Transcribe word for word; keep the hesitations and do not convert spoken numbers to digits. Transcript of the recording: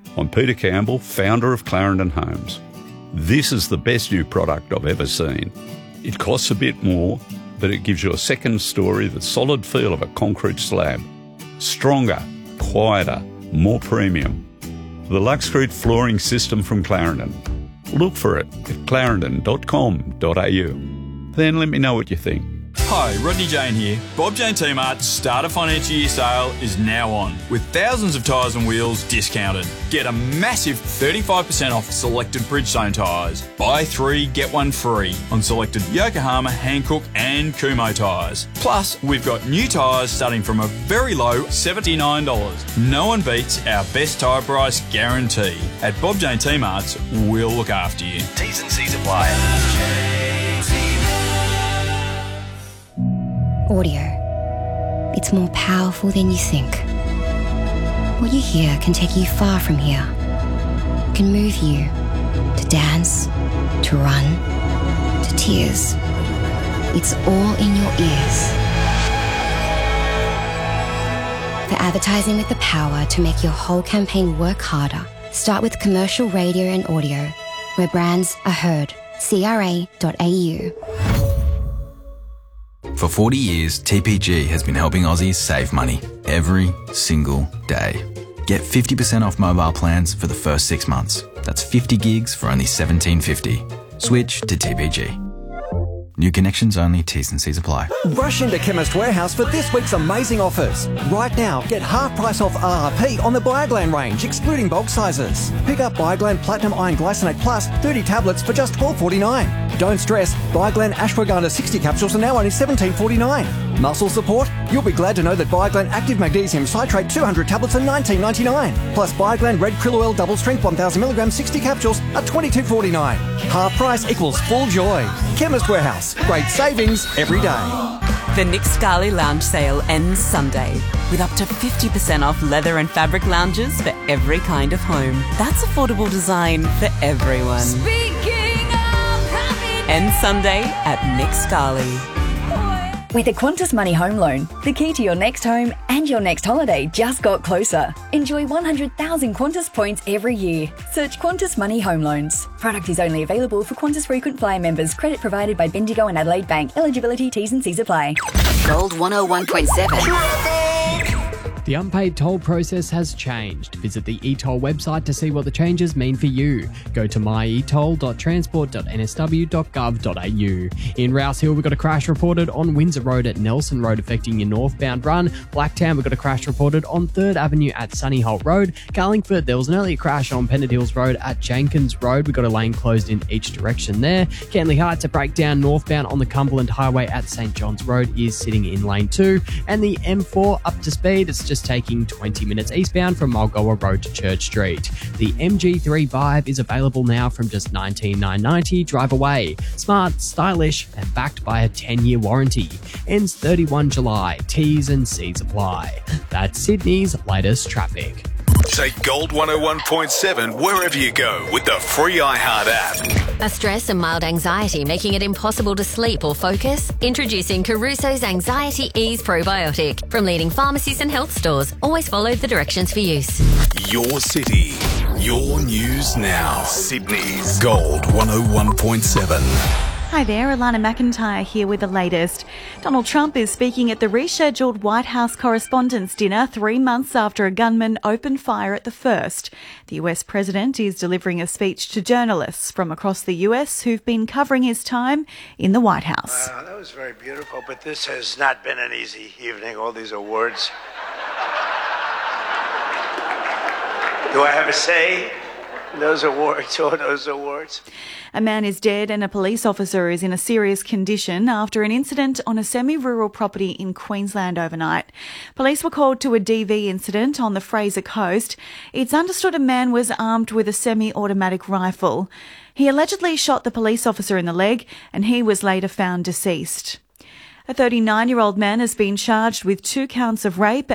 I'm Peter Campbell, founder of Clarendon Homes. This is the best new product I've ever seen. It costs a bit more, but it gives you a second story, the solid feel of a concrete slab. Stronger, quieter, more premium. The Luxcrete flooring system from Clarendon. Look for it at clarendon dot com dot a u. Then let me know what you think. Hi, Rodney Jane here. Bob Jane T-Mart's Starter Financial Year sale is now on, with thousands of tyres and wheels discounted. Get a massive thirty-five percent off selected Bridgestone tyres. Buy three, get one free on selected Yokohama, Hankook and Kumho tyres. Plus, we've got new tyres starting from a very low seventy-nine dollars. No one beats our best tyre price guarantee. At Bob Jane T-Mart's, we'll look after you. T's and C's apply. Audio. It's more powerful than you think. What you hear can take you far from here. Can move you to dance, to run, to tears. It's all in your ears. For advertising with the power to make your whole campaign work harder, start with commercial radio and audio, where brands are heard. C R A dot A U. For forty years, T P G has been helping Aussies save money every single day. Get fifty percent off mobile plans for the first six months. That's fifty gigs for only seventeen fifty. Switch to T P G. New connections only, T's and C's apply. Rush into Chemist Warehouse for this week's amazing offers. Right now, get half price off R R P on the Bioglan range, excluding bulk sizes. Pick up Bioglan Platinum Iron Glycinate Plus thirty tablets for just twelve forty-nine. Don't stress, Bioglan Ashwagandha sixty capsules are now only seventeen forty-nine. Muscle support? You'll be glad to know that Bioglan Active Magnesium Citrate two hundred tablets are nineteen ninety-nine. Plus Bioglan Red Krill Oil Double Strength one thousand milligram sixty capsules are twenty-two forty-nine. Half price equals full joy. Chemist Warehouse. Great savings every day. The Nick Scali Lounge sale ends Sunday with up to fifty percent off leather and fabric lounges for every kind of home. That's affordable design for everyone. Speaking of happiness. Ends Sunday at Nick Scali. With a Qantas Money Home Loan, the key to your next home and your next holiday just got closer. Enjoy one hundred thousand Qantas points every year. Search Qantas Money Home Loans. Product is only available for Qantas Frequent Flyer members. Credit provided by Bendigo and Adelaide Bank. Eligibility, T's and C's apply. Gold one oh one point seven. The unpaid toll process has changed. Visit the e-toll website to see what the changes mean for you. Go to my e toll dot transport dot n s w dot gov dot a u. In Rouse Hill, we've got a crash reported on Windsor Road at Nelson Road affecting your northbound run. Blacktown, we've got a crash reported on third Avenue at Sunnyholt Road. Carlingford, there was an earlier crash on Pennant Hills Road at Jenkins Road. We've got a lane closed in each direction there. Cantley Heights, a breakdown northbound on the Cumberland Highway at St John's Road is sitting in lane two. And the M four up to speed, it's just taking twenty minutes eastbound from Mulgoa Road to Church Street. The M G three Vibe is available now from just nineteen thousand nine hundred ninety. Drive away. Smart, stylish, and backed by a ten-year warranty. Ends thirty-first of July. T's and C's apply. That's Sydney's latest traffic. Take Gold one oh one point seven wherever you go with the free iHeart app. A stress and mild anxiety making it impossible to sleep or focus? Introducing Caruso's Anxiety Ease Probiotic. From leading pharmacies and health stores, always follow the directions for use. Your city, your news now. Sydney's Gold one oh one point seven. Hi there, Alana McIntyre here with the latest. Donald Trump is speaking at the rescheduled White House Correspondents' Dinner three months after a gunman opened fire at the first. The U S president is delivering a speech to journalists from across the U S who've been covering his time in the White House. Wow, that was very beautiful, but this has not been an easy evening, all these awards. Do I have a say? Those awards, all those awards. A man is dead and a police officer is in a serious condition after an incident on a semi-rural property in Queensland overnight. Police were called to a D V incident on the Fraser Coast. It's understood a man was armed with a semi-automatic rifle. He allegedly shot the police officer in the leg and he was later found deceased. A thirty-nine-year-old man has been charged with two counts of rape